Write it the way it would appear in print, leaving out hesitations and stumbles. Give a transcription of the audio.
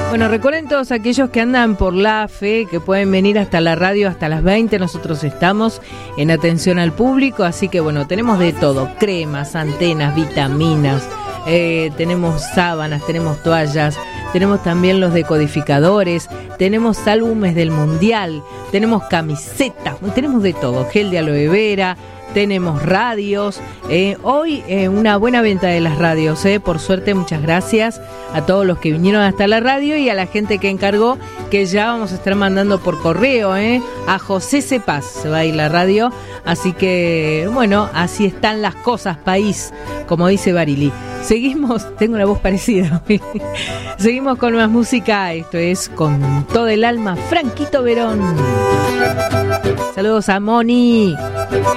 Bueno, recuerden todos aquellos que andan por la fe, que pueden venir hasta la radio hasta las 20. Nosotros estamos en atención al público, así que bueno, tenemos de todo: cremas, antenas, vitaminas, tenemos sábanas, tenemos toallas, tenemos también los decodificadores, tenemos álbumes del mundial, tenemos camisetas, tenemos de todo, gel de aloe vera, tenemos radios. Hoy una buena venta de las radios, por suerte. Muchas gracias a todos los que vinieron hasta la radio y a la gente que encargó, que ya vamos a estar mandando por correo. A José Cepaz se va a ir la radio, así que bueno, así están las cosas, país, como dice Barili. Seguimos, tengo una voz parecida. Seguimos con más música. Esto es Con todo el alma, Franquito Verón. Saludos a Moni.